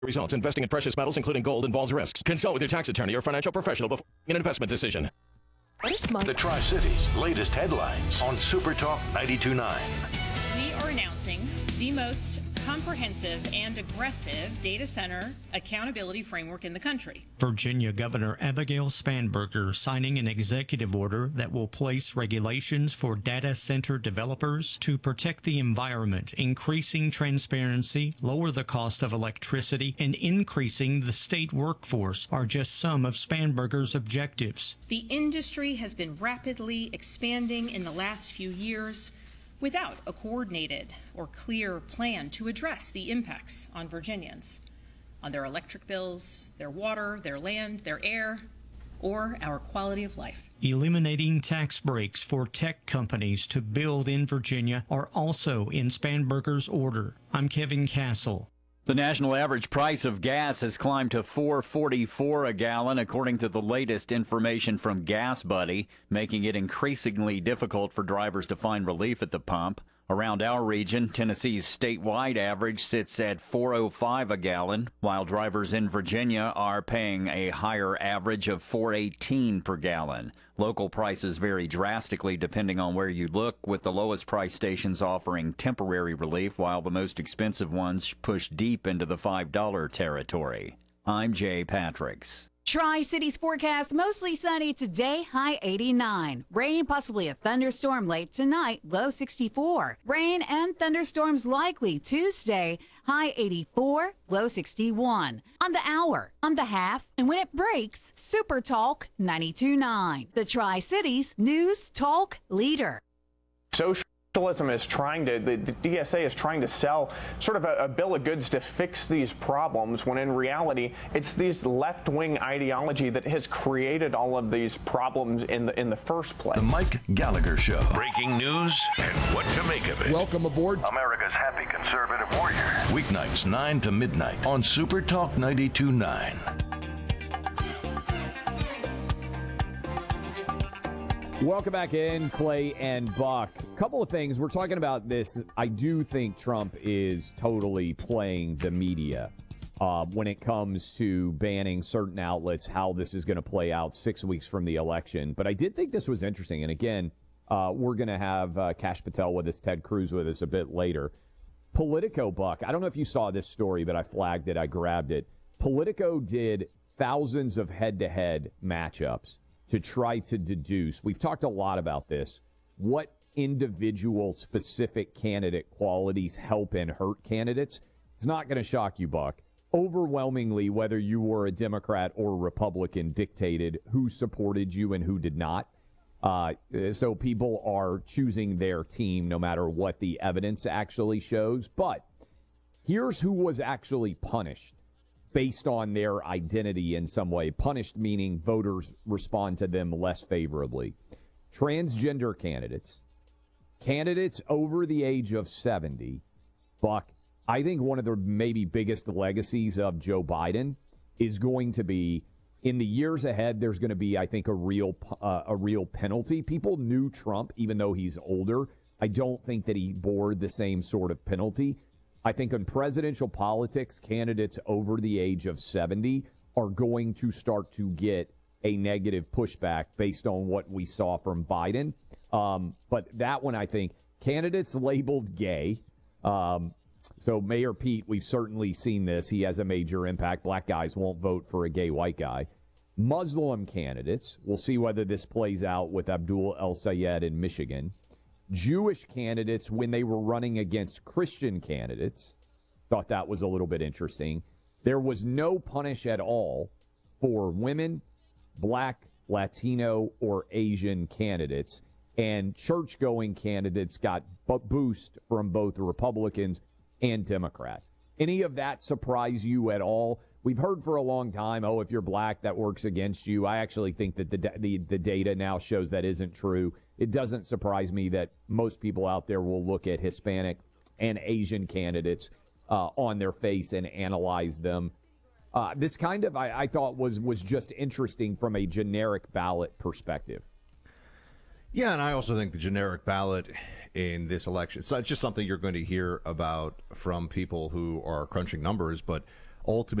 Results. Investing in precious metals, including gold, involves risks. Consult with your tax attorney or financial professional before making an investment decision. The Tri-Cities' latest headlines on Super Talk 92.9. We are announcing the most comprehensive and aggressive data center accountability framework in the country. Virginia Governor Abigail Spanberger signing an executive order that will place regulations for data center developers to protect the environment, increasing transparency, lower the cost of electricity, and increasing the state workforce are just some of Spanberger's objectives. The industry has been rapidly expanding in the last few years without a coordinated or clear plan to address the impacts on Virginians, on their electric bills, their water, their land, their air, or our quality of life. Eliminating tax breaks for tech companies to build in Virginia are also in Spanberger's order. I'm Kevin Castle. The national average price of gas has climbed to $4.44 a gallon, according to the latest information from Gas Buddy, making it increasingly difficult for drivers to find relief at the pump. Around our region, Tennessee's statewide average sits at $4.05 a gallon, while drivers in Virginia are paying a higher average of $4.18 per gallon. Local prices vary drastically depending on where you look, with the lowest price stations offering temporary relief, while the most expensive ones push deep into the $5 territory. I'm Jay Patricks. Tri-Cities forecast, mostly sunny today, high 89. Rain, possibly a thunderstorm late tonight, low 64. Rain and thunderstorms likely Tuesday, high 84, low 61. On the hour, on the half, and when it breaks, Super Talk 92.9. The Tri-Cities News Talk Leader. Socialism is trying to, the DSA is trying to sell sort of a bill of goods to fix these problems, when in reality it's this left-wing ideology that has created all of these problems in the first place. The Mike Gallagher Show. Breaking news and what to make of it. Welcome aboard. America's happy conservative warrior. Weeknights 9 to midnight on Super Talk 92.9. Welcome back in, Clay and Buck. Couple of things. We're talking about this. I do think Trump is totally playing the media when it comes to banning certain outlets, how this is going to play out 6 weeks from the election. But I did think this was interesting. And again, we're going to have Kash Patel with us, Ted Cruz with us a bit later. Politico, Buck. I don't know if you saw this story, but I flagged it. I grabbed it. Politico did thousands of head-to-head matchups to try to deduce, we've talked a lot about this, what individual specific candidate qualities help and hurt candidates. It's not going to shock you, Buck. Overwhelmingly, whether you were a Democrat or Republican, dictated who supported you and who did not. So people are choosing their team no matter what the evidence actually shows. But here's who was actually punished based on their identity in some way. Punished meaning voters respond to them less favorably. Transgender candidates, candidates over the age of 70. Buck, I think one of the maybe biggest legacies of Joe Biden is going to be, in the years ahead, there's going to be, I think, a real penalty. People knew Trump, even though he's older. I don't think that he bore the same sort of penalty. I think in presidential politics, candidates over the age of 70 are going to start to get a negative pushback based on what we saw from Biden. But that one, I think, candidates labeled gay. So Mayor Pete, we've certainly seen this. He has a major impact. Black guys won't vote for a gay white guy. Muslim candidates, we'll see whether this plays out with Abdul El-Sayed in Michigan. Jewish candidates, when they were running against Christian candidates, thought that was a little bit interesting. There was no punish at all for women, Black, Latino, or Asian candidates. And church-going candidates got boost from both Republicans and Democrats. Any of that surprise you at all? We've heard for a long time, oh, if you're black, that works against you. I actually think that the data now shows that isn't true. It doesn't surprise me that most people out there will look at Hispanic and Asian candidates on their face and analyze them. This kind of, I thought, was just interesting from a generic ballot perspective. Yeah, and I also think the generic ballot in this election, it's not just something you're going to hear about from people who are crunching numbers, but ultimately